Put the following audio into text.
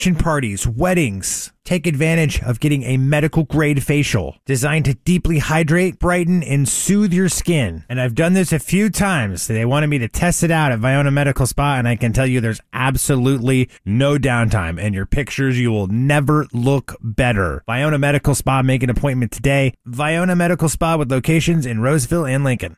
parties, weddings. Take advantage of getting a medical grade facial designed to deeply hydrate, brighten, and soothe your skin. And I've done this a few times. They wanted me to test it out at Viona Medical Spa, and I can tell you there's absolutely no downtime. And your pictures, you will never look better. Viona Medical Spa, make an appointment today. Viona Medical Spa with locations in Roseville and Lincoln.